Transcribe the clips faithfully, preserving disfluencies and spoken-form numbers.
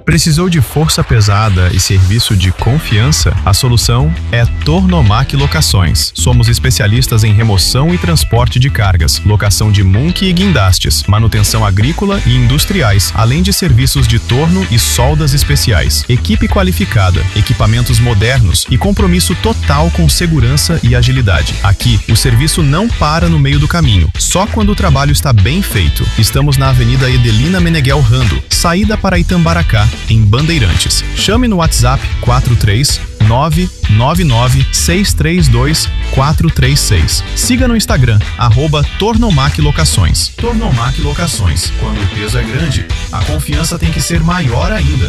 Precisou de força pesada e serviço de confiança? A solução é Tornomac Locações. Somos especialistas em remoção e transporte de cargas, locação de munque e guindastes, manutenção agrícola e industriais, além de serviços de torno e soldas especiais. Equipe qualificada, equipamentos modernos e compromisso total com segurança e agilidade. Aqui, o serviço não para no meio do caminho, só quando o trabalho está bem feito. Estamos na Avenida Edelina Meneghel Rando, saída para Itambaracá, em Bandeirantes. Chame no WhatsApp quatro três nove nove nove seis três dois quatro três seis. Siga no Instagram, arroba Tornomac Locações. Tornomac Locações. Quando o peso é grande, a confiança tem que ser maior ainda.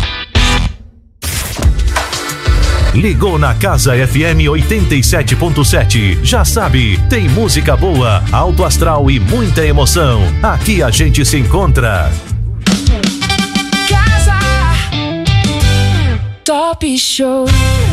Ligou na Casa F M oitenta e sete ponto sete. Já sabe, tem música boa, alto astral e muita emoção. Aqui a gente se encontra. Casa Top Show.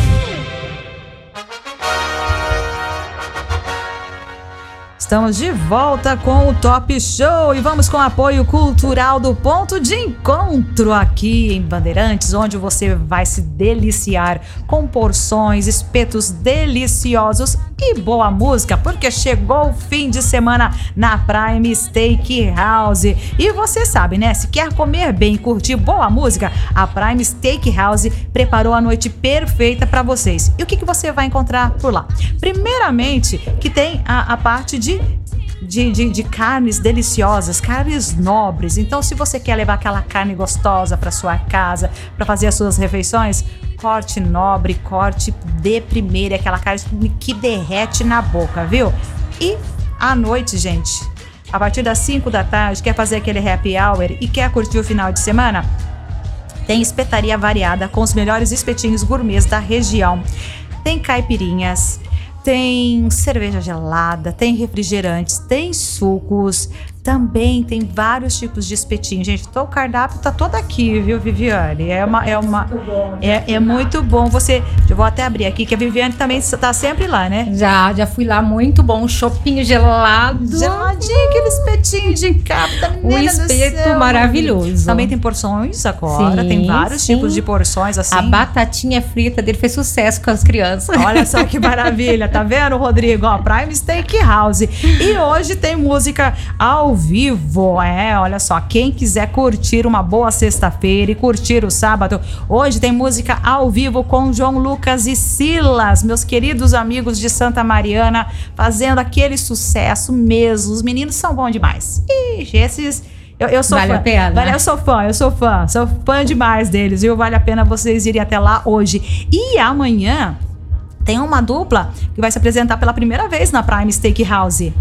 Estamos de volta com o Top Show e vamos com o apoio cultural do Ponto de Encontro aqui em Bandeirantes, onde você vai se deliciar com porções, espetos deliciosos e boa música, porque chegou o fim de semana na Prime Steakhouse. E você sabe, né? Se quer comer bem e curtir boa música, a Prime Steakhouse preparou a noite perfeita para vocês. E o que, que você vai encontrar por lá? Primeiramente, que tem a, a parte de De, de, de carnes deliciosas, carnes nobres. Então, se você quer levar aquela carne gostosa para sua casa, para fazer as suas refeições, corte nobre, corte de primeira, aquela carne que derrete na boca, viu? E à noite, gente, a partir das cinco da tarde, quer fazer aquele happy hour e quer curtir o final de semana? Tem espetaria variada com os melhores espetinhos gourmets da região. Tem caipirinhas, tem cerveja gelada, tem refrigerantes, tem sucos, também tem vários tipos de espetinho. Gente, o cardápio tá todo aqui, viu, Viviane? É uma, é uma, muito bom, é, é muito bom. Você, eu vou até abrir aqui, que a Viviane também tá sempre lá, né? Já, já fui lá, muito bom. Um chopinho gelado. Geladinho, aquele espetinho de capa. Um espeto maravilhoso. Também tem porções agora, sim, tem vários sim. tipos de porções assim. A batatinha frita dele fez sucesso com as crianças. Olha só que maravilha, tá vendo, Rodrigo? Ó, Prime Steakhouse. E hoje tem música ao vivo, é, olha só, quem quiser curtir uma boa sexta-feira e curtir o sábado, hoje tem música ao vivo com João Lucas e Silas, meus queridos amigos de Santa Mariana, fazendo aquele sucesso mesmo. Os meninos são bons demais. Ixi, esses... Eu, eu sou vale fã. a pena. Vale, eu sou fã, eu sou fã. Sou fã demais deles, viu? Vale a pena vocês irem até lá hoje. E amanhã tem uma dupla que vai se apresentar pela primeira vez na Prime Steakhouse.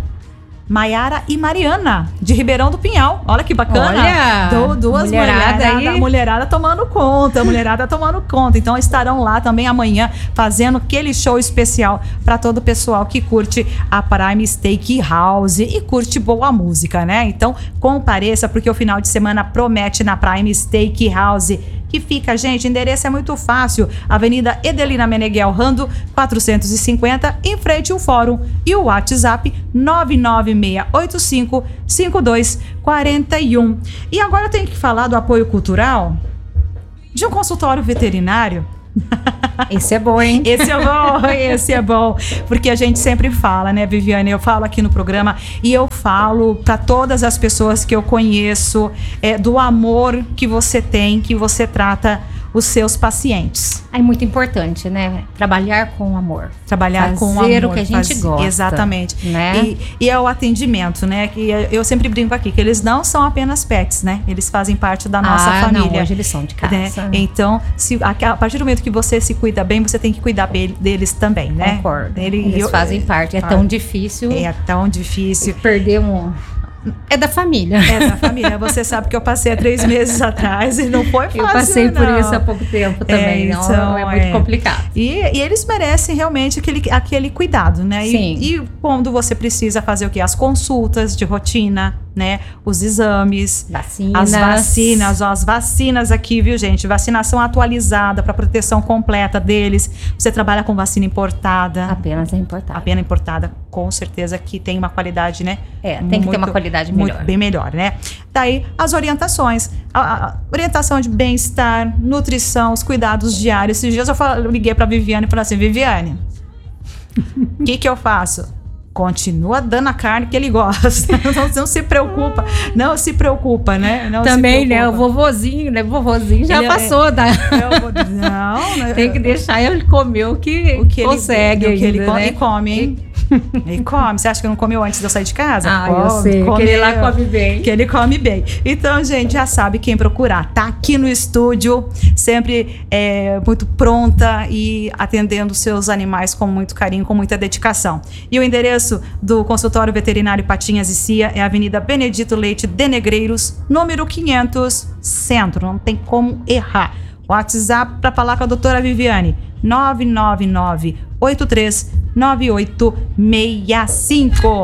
Maiara e Mariana, de Ribeirão do Pinhal. Olha que bacana. Olha, Do, duas mulherada mulherada, aí. mulherada tomando conta, mulherada tomando conta. Então estarão lá também amanhã fazendo aquele show especial para todo o pessoal que curte a Prime Steakhouse e curte boa música, né? Então compareça, porque o final de semana promete na Prime Steakhouse, que fica, gente, o endereço é muito fácil, Avenida Edelina Meneghel Rando, quatrocentos e cinquenta, em frente ao Fórum, e o WhatsApp nove nove seis oito cinco cinco dois quatro um. E agora eu tenho que falar do apoio cultural de um consultório veterinário. Esse é bom, hein? Esse é bom, esse é bom. Porque a gente sempre fala, né, Viviane? Eu falo aqui no programa e eu falo para todas as pessoas que eu conheço é, do amor que você tem, que você trata os seus pacientes. É muito importante, né? Trabalhar com amor. Trabalhar fazer com amor. Fazer o que a gente faz... gosta. Exatamente. Né? E, e é o atendimento, né? Que eu sempre brinco aqui, que eles não são apenas pets, né? Eles fazem parte da nossa ah, família. Não, hoje eles são de casa. Né? Então, se, a, a partir do momento que você se cuida bem, você tem que cuidar bem deles também, né? Concordo. Ele, eles eu, fazem parte. É ah, tão difícil. É tão difícil. Perder um... É da família. É da família. Você sabe que eu passei há três meses atrás e não foi fácil, Eu passei não. por isso há pouco tempo também. É, então, não, é muito é. complicado. E, e eles merecem realmente aquele, aquele cuidado, né? Sim. E, e quando você precisa fazer o quê? As consultas de rotina, né? Os exames, Vacinas. as vacinas, ó, as vacinas aqui, viu, gente? Vacinação atualizada para proteção completa deles. Você trabalha com vacina importada. Apenas é importada. Apenas importada, com certeza que tem uma qualidade, né? É, tem que muito, ter uma qualidade melhor. Muito, bem melhor, né? Daí, as orientações. A, a orientação de bem-estar, nutrição, os cuidados diários. Esses dias eu, falo, eu liguei pra Viviane e falei assim, Viviane, o que que eu faço? Continua dando a carne que ele gosta. Não, não se preocupa. Não se preocupa, né? Não Também, se né? O preocupa. vovozinho, né? O vovozinho já Ele é- passou da... Eu vou- não, né? Tem que deixar ele comer o que, o que consegue ele, o que ele ainda, come, né? e come, hein? E come. Você acha que não comeu antes de eu sair de casa? Ah, Come, eu sei. Que ele lá comeu. come bem. Que ele come bem. Então, gente, já sabe quem procurar. Tá aqui no estúdio, sempre é, muito pronta e atendendo seus animais com muito carinho, com muita dedicação. E o endereço do consultório veterinário Patinhas e Cia é a Avenida Benedito Leite de Negreiros, número quinhentos, Centro. Não tem como errar. WhatsApp para falar com a doutora Viviane, nove nove nove, oito três nove oito seis cinco.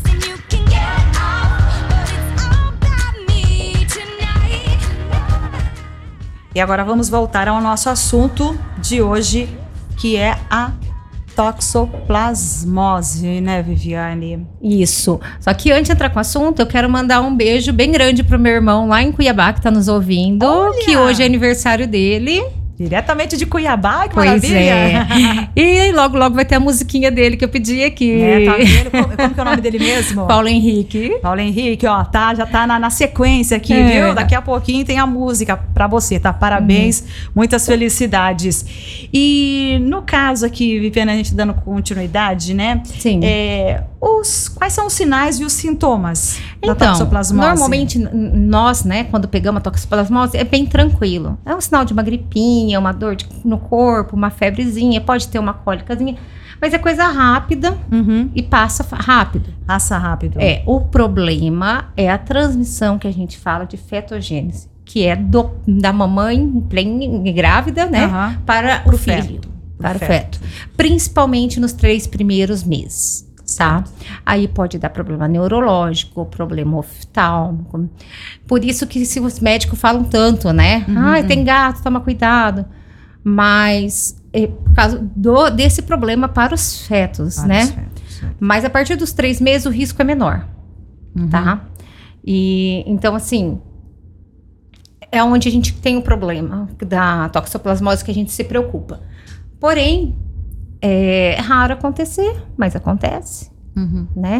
E agora vamos voltar ao nosso assunto de hoje, que é a toxoplasmose, né, Viviane? Isso. Só que antes de entrar com o assunto, eu quero mandar um beijo bem grande pro meu irmão lá em Cuiabá, que tá nos ouvindo. Olha! Que hoje é aniversário dele. Diretamente de Cuiabá, que Pois maravilha! é. E logo, logo vai ter a musiquinha dele que eu pedi aqui. É, tá vendo? Como, como que é o nome dele mesmo? Paulo Henrique. Paulo Henrique, ó, tá, já tá na, na sequência aqui, É. viu? Daqui a pouquinho tem a música pra você, tá? Parabéns, Uhum. muitas felicidades. E no caso aqui, Viviane, a gente dando continuidade, né? Sim. É, os, quais são os sinais e os sintomas da Então, toxoplasmose? normalmente n- nós, né, quando pegamos a toxoplasmose, é bem tranquilo. É um sinal de uma gripinha, uma dor de- no corpo, uma febrezinha, pode ter uma cólicazinha, mas é coisa rápida Uhum. e passa fa- rápido. Passa rápido. É, o problema é a transmissão que a gente fala de fetogênese, que é do, da mamãe plena, grávida, né, Aham. para Pro o filho, feto. para Pro o feto. Principalmente nos três primeiros meses. Tá? Aí pode dar problema neurológico, problema oftálmico. Por isso que se os médicos falam tanto, né? Uhum. Ai, tem gato, toma cuidado. Mas é por causa do, desse problema para os fetos, Para né? os fetos. Mas a partir dos três meses o risco é menor, Uhum. tá? E então, assim, é onde a gente tem o problema da toxoplasmose que a gente se preocupa. Porém, é raro acontecer, mas acontece, Uhum. né?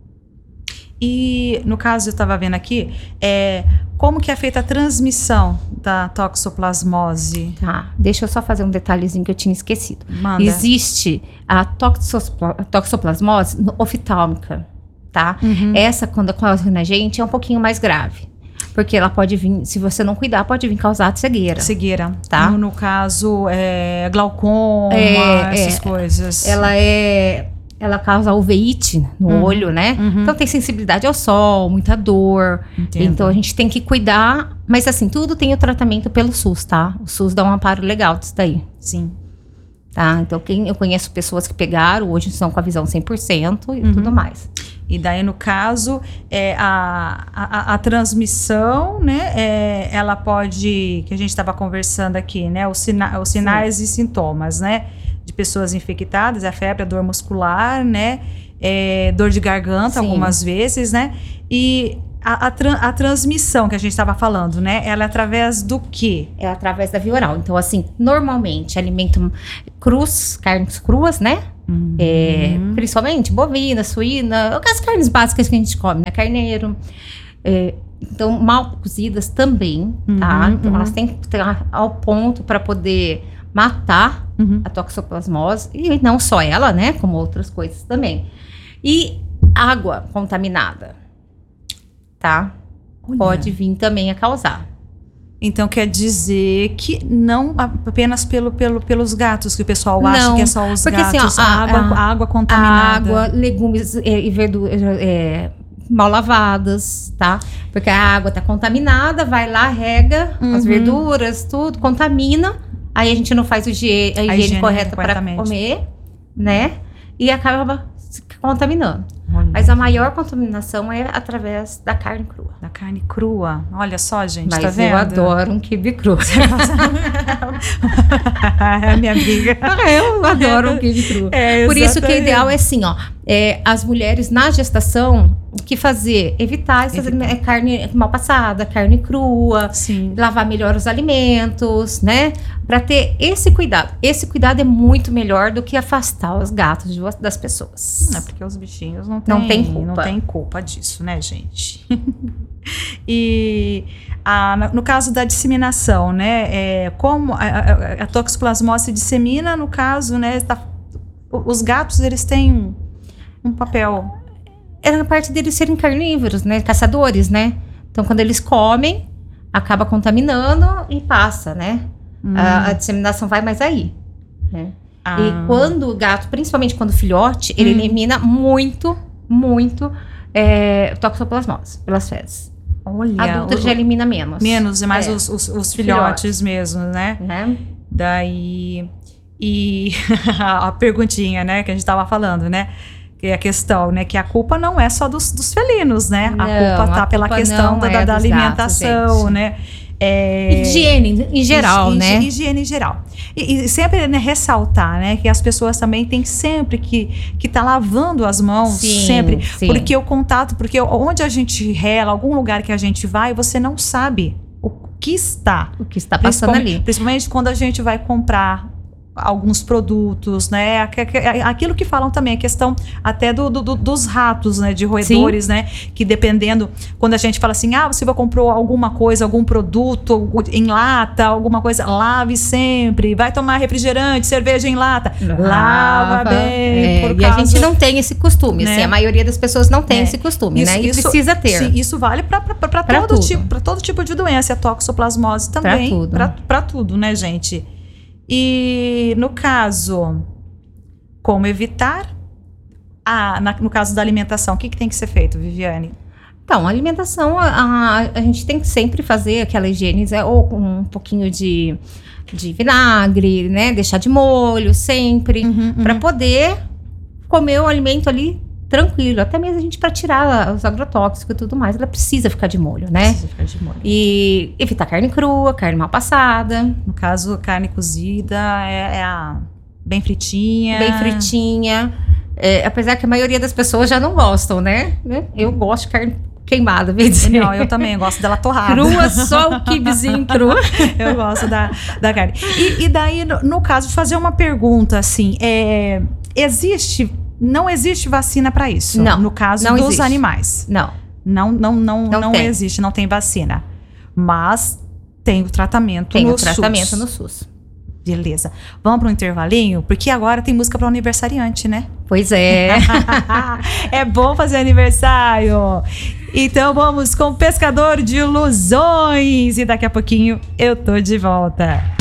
E no caso, eu estava vendo aqui, é, como que é feita a transmissão da toxoplasmose? Tá, deixa eu só fazer um detalhezinho que eu tinha esquecido. Manda. Existe a toxopla- toxoplasmose no- oftálmica, tá? Uhum. Essa, quando ocorre na gente, é um pouquinho mais grave. Porque ela pode vir, se você não cuidar, pode vir causar cegueira. Cegueira. Tá. No, no caso, é, glaucoma, É, essas é. coisas. Ela é... Ela causa uveíte no Uhum. olho, né? Uhum. Então tem sensibilidade ao sol, muita dor. Entendo. Então a gente tem que cuidar. Mas assim, tudo tem o tratamento pelo SUS, tá? O SUS dá um amparo legal disso daí. Sim. Tá? Então, quem, eu conheço pessoas que pegaram, hoje estão com a visão cem por cento e Uhum. tudo mais. E daí, no caso, é, a, a, a transmissão, né? É, ela pode, que a gente estava conversando aqui, né? Os, sina, os sinais e sintomas, né? De pessoas infectadas, a febre, a dor muscular, né? É, dor de garganta, Sim. algumas vezes, né? E a, a, tran- a transmissão que a gente estava falando, né? Ela é através do quê? É através da via oral. Então, assim, normalmente, alimento crus, carnes cruas, né? É, principalmente bovina, suína, as carnes básicas que a gente come, né? Carneiro. É, então, mal cozidas também, tá? Uhum, Então, uhum. elas têm que estar ao ponto para poder matar Uhum. a toxoplasmose, e não só ela, né, como outras coisas também. E água contaminada, tá? Olha. Pode vir também a causar. Então quer dizer que não apenas pelo, pelo, pelos gatos, que o pessoal acha Não, que é só os porque, assim, ó, gatos, a, a- água, a- a água contaminada. Água, legumes é, e verduras é, mal lavadas, tá? Porque a água tá contaminada, vai lá, rega as Uhum. verduras, tudo, contamina. Aí a gente não faz o hie- a higiene higiene correta para corretamente. comer, né? E acaba se contaminando. Olha. Mas a maior contaminação é através da carne crua. Da carne crua. Olha só, gente, Mas tá vendo? eu adoro um quibe cru. É minha amiga. Eu adoro um quibe cru. É, Por isso que o exatamente. ideal é assim, ó. É, as mulheres na gestação, o que fazer? Evitar essas Evitar. é, carne mal passada, carne crua. Sim. Lavar melhor os alimentos, né? Pra ter esse cuidado. Esse cuidado é muito melhor do que afastar os gatos de vo- das pessoas. É porque os bichinhos não têm Não tem culpa. não tem culpa disso, né, gente? E ah, no- no caso da disseminação, né? É, como a, a, a toxoplasmose se dissemina, no caso, né? Tá, os gatos, eles têm um, um papel. É na parte deles serem carnívoros, né? Caçadores, né? Então, quando eles comem, acaba contaminando e passa, né? Hum. A, a disseminação vai mais aí, né? Ah, E quando o gato, principalmente quando filhote, ele Hum. elimina muito, muito é, toxoplasmose pelas fezes. olha, Adulto o- já elimina menos. menos, e mais É. os, os, os filhotes mesmo, né? Né? Daí, e a perguntinha, né, que a gente tava falando, né, que é a questão, né, que a culpa não é só dos, dos felinos, né, Não, a culpa tá a pela culpa questão não da, é da dos alimentação, gatos, gente. né. É, Higiene em geral, higi- né? Higiene em geral. E, e sempre, né, ressaltar, né, que as pessoas também têm sempre que que tá lavando as mãos, Sim, sempre, sim. porque o contato, porque onde a gente rela, algum lugar que a gente vai, você não sabe o que está. O que está passando Principalmente- ali. Principalmente quando a gente vai comprar alguns produtos, né? Aqu- aqu- Aquilo que falam também, a questão até do, do- do- dos ratos, né? De roedores, né? Que dependendo, quando a gente fala assim, ah, você vai comprar alguma coisa, algum produto em lata, alguma coisa, lave sempre. Vai tomar refrigerante, cerveja em lata. Lava bem. É, por e a causa- gente não tem esse costume, né? assim, a maioria das pessoas não tem É. esse costume, Isso- né? E isso- precisa ter. Sim, isso vale para Pra todo tudo. tipo, para todo tipo de doença, a toxoplasmose também, tudo. para tudo, né, gente? E no caso, como evitar? Ah, na- no caso da alimentação, o que, que tem que ser feito, Viviane? Então, a alimentação, a, a, a gente tem que sempre fazer aquela higiene, né? Ou com um pouquinho de, de vinagre, né? Deixar de molho sempre, pra poder comer o alimento ali tranquilo. Até mesmo a gente para tirar os agrotóxicos e tudo mais, ela precisa ficar de molho, né? Precisa ficar de molho. E evitar carne crua, carne mal passada, No caso, carne cozida é, é a bem fritinha. bem fritinha. É, apesar que a maioria das pessoas já não gostam, né? Eu gosto de carne queimada, bem dizer. Não, eu também gosto dela torrada. Crua, só o quibezinho cru. Eu gosto da, da carne. E, e daí, no, no caso, de fazer uma pergunta assim, é, existe, não existe vacina para isso? Não, No caso não dos existe. animais. Não. Não, não, não, não, Não tem. existe, não tem vacina. Mas tem o tratamento Tem no o tratamento SUS. no SUS. Beleza. Vamos para um intervalinho? Porque agora tem música para aniversariante, né? Pois é. É bom fazer aniversário. Então vamos com Pescador de Ilusões. E daqui a pouquinho eu tô de volta.